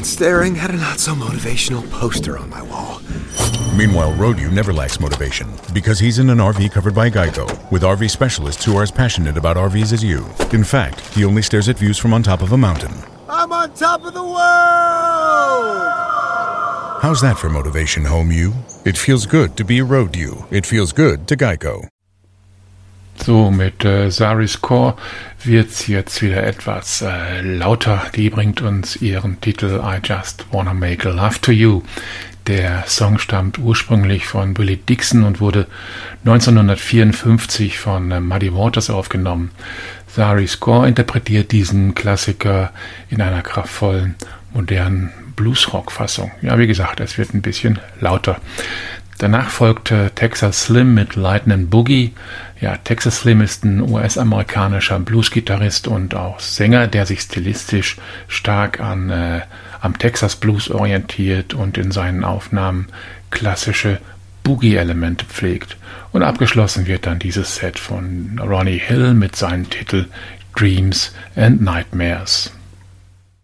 staring at a not-so-motivational poster on my wall. Meanwhile, Rodew never lacks motivation because he's in an RV covered by Geico, with RV specialists who are as passionate about RVs as you. In fact, he only stares at views from on top of a mountain. I'm on top of the world! How's that for motivation, home you? It feels good to be a Rodew. It feels good to Geico. So, mit Zari's Core wird's jetzt wieder etwas lauter. Die bringt uns ihren Titel I Just Wanna Make Love to You. Der Song stammt ursprünglich von Willie Dixon und wurde 1954 von Muddy Waters aufgenommen. Zari's Core interpretiert diesen Klassiker in einer kraftvollen, modernen Bluesrock-Fassung. Ja, wie gesagt, es wird ein bisschen lauter. Danach folgte Texas Slim mit Lightnin' Boogie. Ja, Texas Slim ist ein US-amerikanischer Blues-Gitarrist und auch Sänger, der sich stilistisch stark am Texas Blues orientiert und in seinen Aufnahmen klassische Boogie-Elemente pflegt. Und abgeschlossen wird dann dieses Set von Ronnie Hill mit seinem Titel Dreams and Nightmares.